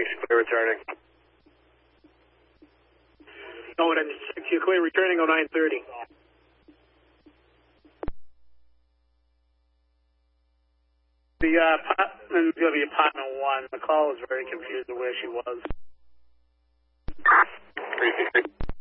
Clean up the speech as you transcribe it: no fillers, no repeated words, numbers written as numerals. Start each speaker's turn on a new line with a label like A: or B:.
A: Thanks. Clear returning.
B: Oh, and you're clear returning 0930. The apartment, going to be apartment 1. The call was very confused of where she was.
A: 366.